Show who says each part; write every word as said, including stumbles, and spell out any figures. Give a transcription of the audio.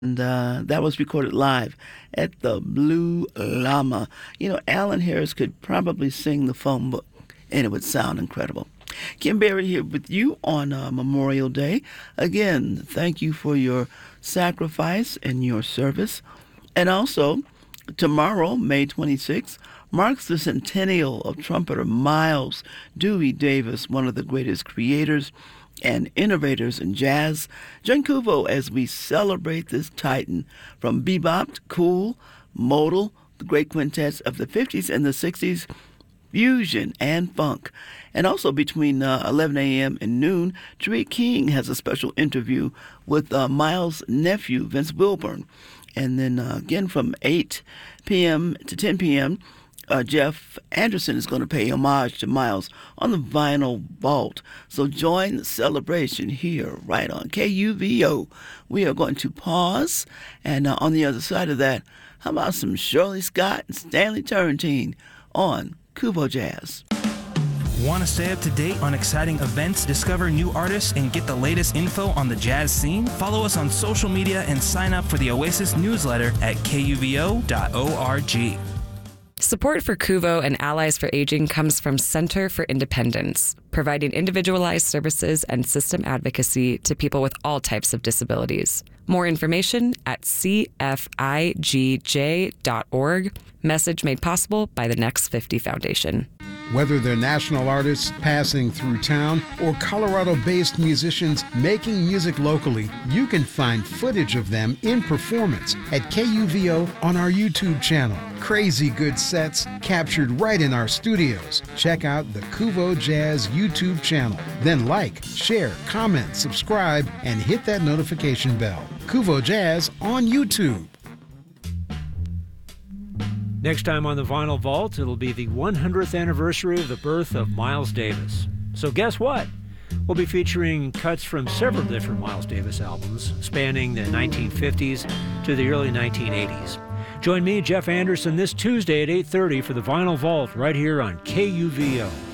Speaker 1: And uh, that was recorded live at the Blue Llama. You know, Alan Harris could probably sing the phone book, and it would sound incredible. Kim Berry here with you on uh, Memorial Day. Again, thank you for your sacrifice and your service. And also, tomorrow, May twenty-sixth, marks the centennial of trumpeter Miles Dewey Davis, one of the greatest creators and innovators in jazz. Join Kuvo as we celebrate this titan from bebop to cool, modal, the great quintets of the fifties and the sixties, fusion and funk. And also between uh, eleven a.m. and noon, Tariq King has a special interview with uh, Miles' nephew, Vince Wilburn. And then uh, again from eight p.m. to ten p.m., Uh, Jeff Anderson is going to pay homage to Miles on the Vinyl Vault. So join the celebration here right on K U V O. We are going to pause, and uh, on the other side of that, how about some Shirley Scott and Stanley Turrentine on Kuvo Jazz.
Speaker 2: Want to stay up to date on exciting events, discover new artists, and get the latest info on the jazz scene? Follow us on social media and sign up for the Oasis newsletter at K U V O dot org.
Speaker 3: Support for Kuvo and Allies for Aging comes from Center for Independence, providing individualized services and system advocacy to people with all types of disabilities. More information at C F I G J dot org. Message made possible by the Next fifty Foundation.
Speaker 4: Whether they're national artists passing through town or Colorado-based musicians making music locally, you can find footage of them in performance at K U V O on our YouTube channel. Crazy good sets captured right in our studios. Check out the Kuvo Jazz YouTube channel. Then like, share, comment, subscribe, and hit that notification bell. Kuvo Jazz on YouTube.
Speaker 5: Next time on the Vinyl Vault, it'll be the one hundredth anniversary of the birth of Miles Davis. So guess what? We'll be featuring cuts from several different Miles Davis albums, spanning the nineteen fifties to the early nineteen eighties. Join me, Jeff Anderson, this Tuesday at eight thirty for the Vinyl Vault right here on K U V O.